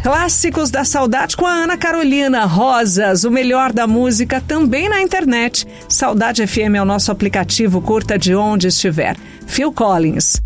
Clássicos da Saudade com a Ana Carolina. Rosas, o melhor da música também na internet. Saudade FM é o nosso aplicativo, curta de onde estiver. Phil Collins,